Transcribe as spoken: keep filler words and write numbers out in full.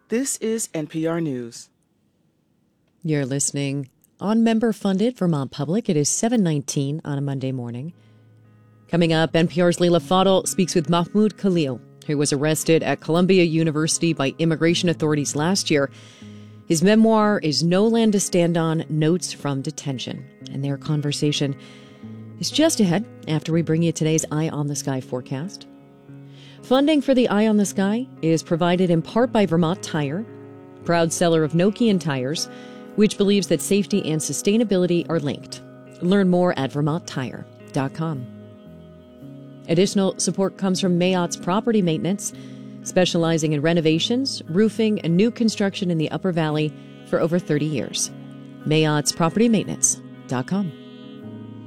This is N P R News. You're listening on member-funded Vermont Public. It is seven nineteen on a Monday morning. Coming up, N P R's Leila Fadel speaks with Mahmoud Khalil, who was arrested at Columbia University by immigration authorities last year. His memoir is No Land to Stand On, Notes from Detention. And their conversation is just ahead after we bring you today's Eye on the Sky forecast. Funding for the Eye on the Sky is provided in part by Vermont Tire, proud seller of Nokian tires, which believes that safety and sustainability are linked. Learn more at vermont tire dot com. Additional support comes from Mayottes Property Maintenance, specializing in renovations, roofing, and new construction in the Upper Valley for over thirty years. mayottes property maintenance dot com.